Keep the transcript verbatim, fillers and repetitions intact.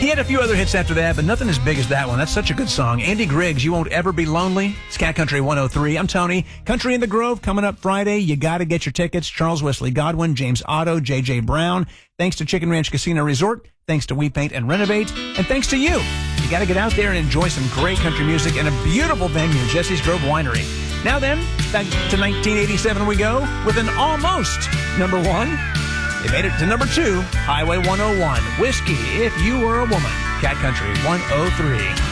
He had a few other hits after that, but nothing as big as that one. That's such a good song. Andy Griggs, You Won't Ever Be Lonely. It's Cat Country one oh three. I'm Tony. Country in the Grove coming up Friday. You got to get your tickets. Charles Wesley Godwin, James Otto, J J Brown. Thanks to Chicken Ranch Casino Resort. Thanks to We Paint and Renovate. And thanks to you. You got to get out there and enjoy some great country music and a beautiful venue, Jesse's Grove Winery. Now then, back to nineteen eighty-seven we go with an almost number one. They made it to number two, Highway one oh one, Whiskey If You Were a Woman, Cat Country one oh three.